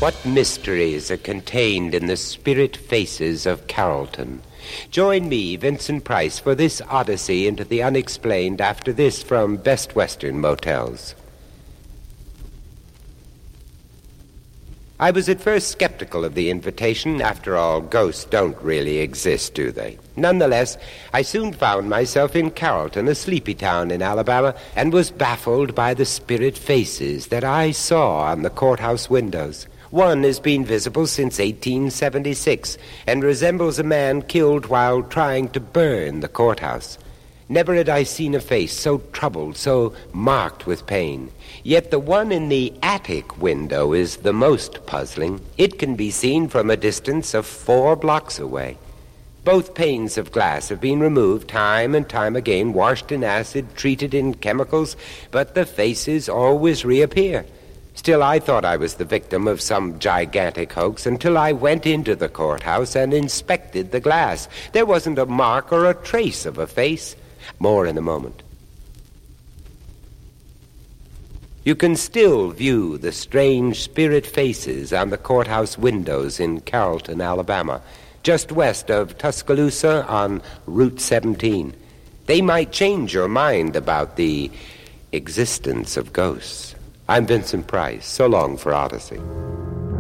What mysteries are contained in the spirit faces of Carrollton? Join me, Vincent Price, for this odyssey into the unexplained after this from Best Western Motels. I was at first skeptical of the invitation. After all, ghosts don't really exist, do they? Nonetheless, I soon found myself in Carrollton, a sleepy town in Alabama, and was baffled by the spirit faces that I saw on the courthouse windows. One has been visible since 1876 and resembles a man killed while trying to burn the courthouse. Never had I seen a face so troubled, so marked with pain. Yet the one in the attic window is the most puzzling. It can be seen from a distance of 4 blocks away. Both panes of glass have been removed time and time again, washed in acid, treated in chemicals, but the faces always reappear. Still, I thought I was the victim of some gigantic hoax until I went into the courthouse and inspected the glass. There wasn't a mark or a trace of a face. More in a moment. You can still view the strange spirit faces on the courthouse windows in Carrollton, Alabama, just west of Tuscaloosa on Route 17. They might change your mind about the existence of ghosts. I'm Vincent Price. So long for Odyssey.